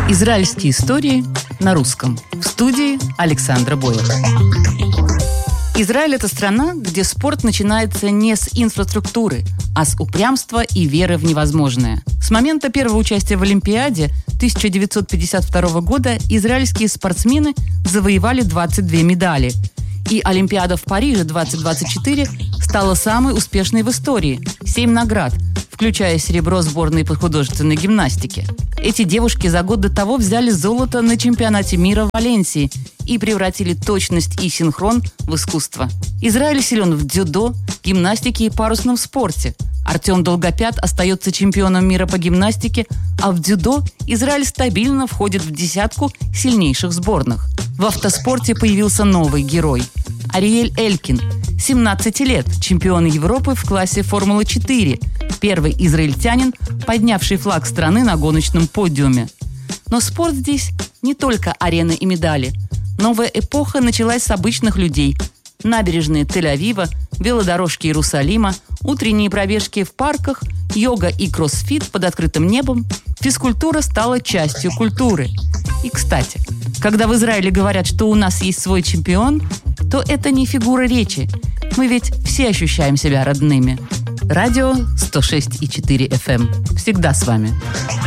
Израильские истории на русском. В студии Александра Бойлер. Израиль – это страна, где спорт начинается не с инфраструктуры, а с упрямства и веры в невозможное. С момента первого участия в Олимпиаде 1952 года израильские спортсмены завоевали 22 медали. И Олимпиада в Париже 2024 стала самой успешной в истории – 7 наград, включая серебро сборной по художественной гимнастике. Эти девушки за год до того взяли золото на чемпионате мира в Валенсии и превратили точность и синхрон в искусство. Израиль силен в дзюдо, гимнастике и парусном спорте. Артем Долгопят остается чемпионом мира по гимнастике, а в дзюдо Израиль стабильно входит в десятку сильнейших сборных. В автоспорте появился новый герой – Ариэль Элькин, 17 лет, чемпион Европы в классе Формулы-4, первый израильтянин, поднявший флаг страны на гоночном подиуме. Но спорт здесь не только арена и медали. Новая эпоха началась с обычных людей. Набережные Тель-Авива, велодорожки Иерусалима, утренние пробежки в парках, йога и кроссфит под открытым небом. Физкультура стала частью культуры. И, кстати, когда в Израиле говорят, что у нас есть свой чемпион, то это не фигура речи. Мы ведь все ощущаем себя родными. Радио 106,4 FM. Всегда с вами.